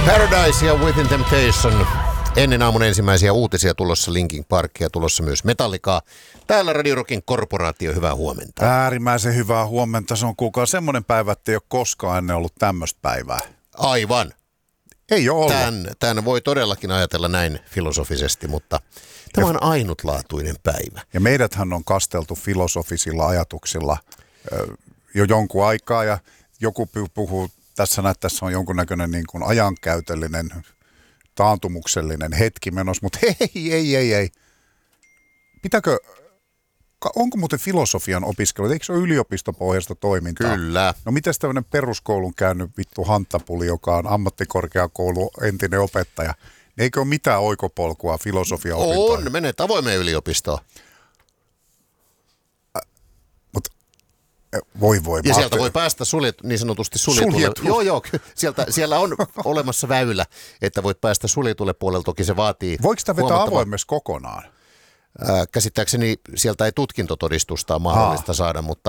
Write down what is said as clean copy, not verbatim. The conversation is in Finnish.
Paradise ja Within Temptation. Ennen aamun ensimmäisiä uutisia tulossa Linkin Parkia, tulossa myös Metallicaa. Täällä Radio Rockin korporaatio, hyvää huomenta. Äärimmäisen hyvää huomenta. Se on kuulkaa semmoinen päivä, että ei ole koskaan ennen ollut tämmöistä päivää. Aivan. Ei ole ollut. Tämän voi todellakin ajatella näin filosofisesti, mutta tämä on ainutlaatuinen päivä. Ja meidäthän on kasteltu filosofisilla ajatuksilla jo jonkun aikaa ja joku puhuu tässä on jonkunnäköinen niin kuin ajankäytöllinen, taantumuksellinen hetki menossa, mutta ei. Onko muuten filosofian opiskelu, eikö se ole yliopistopohjaista toimintaa? Kyllä. No mitäs tämmöinen peruskoulun käynyt vittu Hanttapuli, joka on ammattikorkeakoulu entinen opettaja, eikö ole mitään oikopolkua filosofia opintoihin? On, menet avoimeen yliopistoon. Voi. Ja sieltä voi päästä niin sanotusti suljetulle. Joo, siellä on olemassa väylä, että voit päästä suljetulle puolelle, toki se vaatii. Voiko sitä vetää avoimessa kokonaan? Käsittääkseni sieltä ei tutkintotodistusta mahdollista saada, mutta